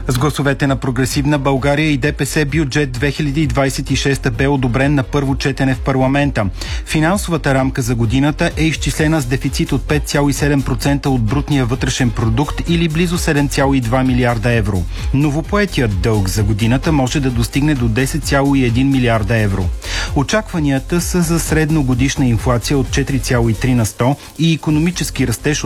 С гласовете на Прогресивна България и ДПС бюджет 2026 бе одобрен на първо четене в парламента. Финансовата рамка за годината е изчислена с дефицит от 5,7% от брутния вътрешен продукт или близо 7,2 милиарда евро. Новопоетият дълг за годината може да достигне до 10,1 милиарда евро. Очакванията са за средногодишна инфлация от 4,3% и икономически растеж от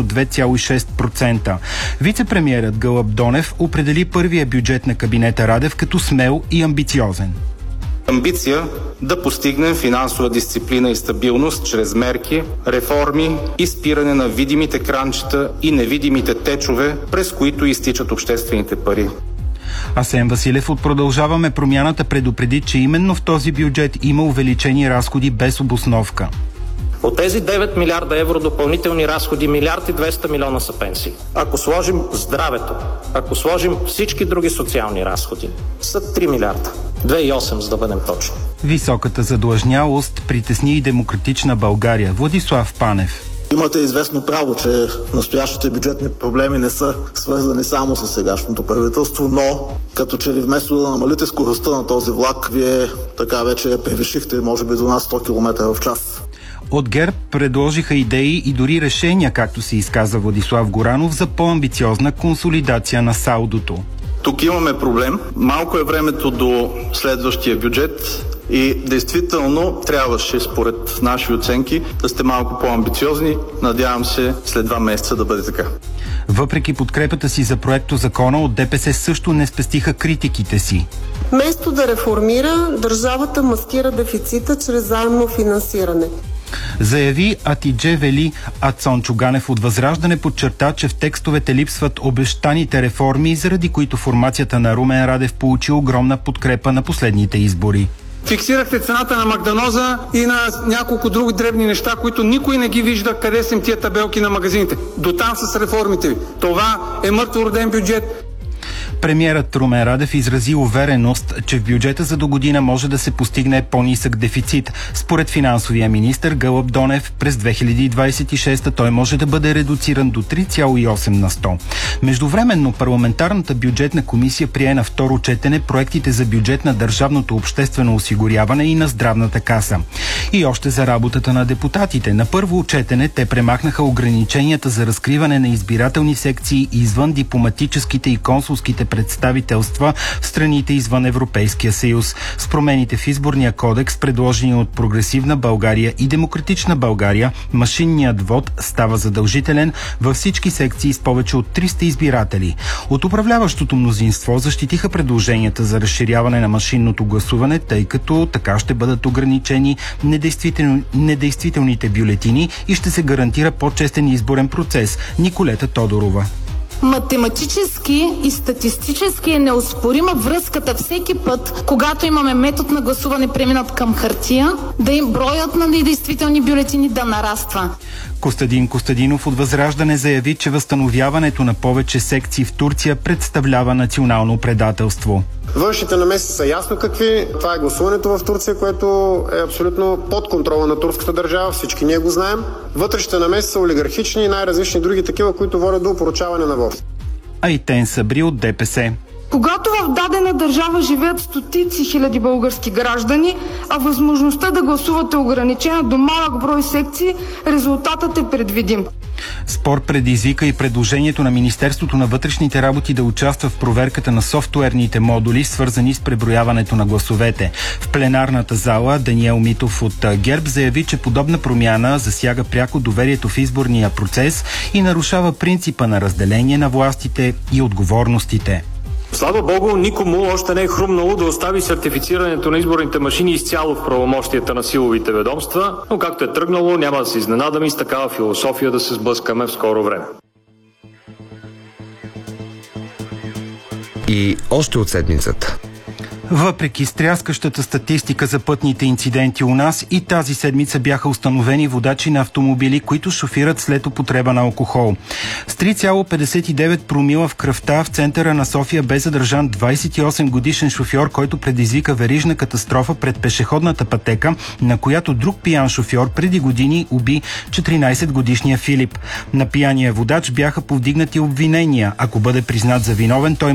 2,6%. Вицепремиерът Гълъб Донев определи първия бюджет на кабинета Радев като смел и амбициозен. Амбиция да постигнем финансова дисциплина и стабилност чрез мерки, реформи и спиране на видимите кранчета и невидимите течове, през които изтичат обществените пари. Асен Василев от Продължаваме промяната предупреди, че именно в този бюджет има увеличени разходи без обосновка. От тези 9 милиарда евро допълнителни разходи, 1 200 милиона са пенсии. Ако сложим здравето, ако сложим всички други социални разходи, са 3 милиарда. 2,8 за да бъдем точни. Високата задлъжнялост притесни и Демократична България. Владислав Панев. Имате известно право, че настоящите бюджетни проблеми не са свързани само с сегашното правителство, но като че ли вместо да намалите скоростта на този влак, вие така вече я превишихте, може би до нас 100 км в час. От ГЕРБ предложиха идеи и дори решения, както се изказа Владислав Горанов, за по-амбициозна консолидация на салдото. Тук имаме проблем. Малко е времето до следващия бюджет и действително трябваше, според наши оценки, да сте малко по-амбициозни. Надявам се след 2 месеца да бъде така. Въпреки подкрепата си за проекто закона, от ДПС също не спестиха критиките си. Вместо да реформира, държавата маскира дефицита чрез заемно финансиране. Заяви Атидже Вели, а Цончо Ганев от Възраждане подчерта, че в текстовете липсват обещаните реформи, заради които формацията на Румен Радев получи огромна подкрепа на последните избори. Фиксирахте цената на Магданоза и на няколко други дребни неща, които никой не ги вижда къде са тия табелки на магазините. Дотам с реформите ви. Това е мъртвороден бюджет. Премиерът Румен Радев изрази увереност, че в бюджета за до година може да се постигне по-нисък дефицит. Според финансовия министър Гълъб Донев, през 2026 той може да бъде редуциран до 3,8%. Междувременно парламентарната бюджетна комисия прие на второ четене проектите за бюджет на държавното обществено осигуряване и на здравната каса. И още за работата на депутатите. На първо четене те премахнаха ограниченията за разкриване на избирателни секции извън дипломатическите и консулските представителства в страните извън Европейския съюз. С промените в изборния кодекс, предложени от Прогресивна България и Демократична България, машинният вод става задължителен във всички секции с повече от 300 избиратели. От управляващото мнозинство защитиха предложенията за разширяване на машинното гласуване, тъй като така ще бъдат ограничени недействителните бюлетини и ще се гарантира по-честен изборен процес. Николета Тодорова. Математически и статистически е неоспорима връзката всеки път, когато имаме метод на гласуване преминат към хартия, да им броят на недействителни бюлетини да нараства. Костадин Костадинов от Възраждане заяви, че възстановяването на повече секции в Турция представлява национално предателство. Външните намеси са ясно какви. Това е гласуването в Турция, което е абсолютно под контрола на турската държава. Всички ние го знаем. Вътрешните намеси са олигархични и най-различни други такива, които водят до опорочаване на власт. Айтен Сабри от ДПС. Когато в дадена държава живеят стотици хиляди български граждани, а възможността да гласуват е ограничена до малък брой секции, резултатът е предвидим. Спор предизвика и предложението на Министерството на вътрешните работи да участва в проверката на софтуерните модули, свързани с преброяването на гласовете. В пленарната зала Даниел Митов от ГЕРБ заяви, че подобна промяна засяга пряко доверието в изборния процес и нарушава принципа на разделение на властите и отговорностите. Слава Богу, никому още не е хрумнало да остави сертифицирането на изборните машини изцяло в правомощията на силовите ведомства, но както е тръгнало, няма да се изненадаме и с такава философия да се сблъскаме в скоро време. И още от седмицата. Въпреки стряскащата статистика за пътните инциденти у нас, и тази седмица бяха установени водачи на автомобили, които шофират след употреба на алкохол. С 3,59 промила в кръвта в центъра на София бе задържан 28 годишен шофьор, който предизвика верижна катастрофа пред пешеходната пътека, на която друг пиян шофьор преди години уби 14 годишния Филип. На пияния водач бяха повдигнати обвинения. Ако бъде признат за виновен, той